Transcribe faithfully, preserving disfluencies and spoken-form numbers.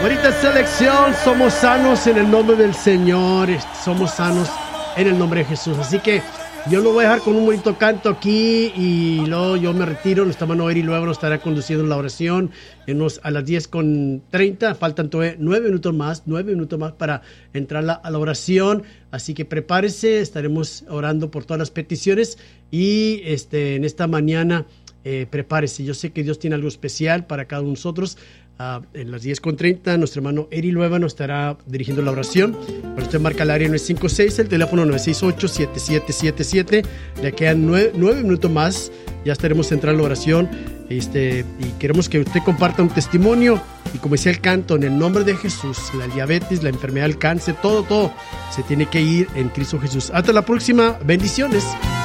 Bonita selección, somos sanos en el nombre del Señor, somos sanos en el nombre de Jesús. Así que yo lo voy a dejar con un bonito canto aquí y luego yo me retiro. Nuestra hermano Eri luego nos estará conduciendo la oración en unos, a las diez con treinta. Faltan todavía nueve minutos más, nueve minutos más para entrar la, a la oración. Así que prepárese, estaremos orando por todas las peticiones y este, en esta mañana eh, prepárese. Yo sé que Dios tiene algo especial para cada uno de nosotros. Uh, en las diez con treinta, nuestro hermano Eri Lueva nos estará dirigiendo la oración. Para usted marca el área nueve cinco seis, el teléfono nueve seis ocho, siete siete siete siete. Le quedan nueve, nueve minutos más. Ya estaremos entrando en la oración. Este, y queremos que usted comparta un testimonio. Y como decía el canto, en el nombre de Jesús, la diabetes, la enfermedad, el cáncer, todo, todo se tiene que ir en Cristo Jesús. Hasta la próxima. Bendiciones.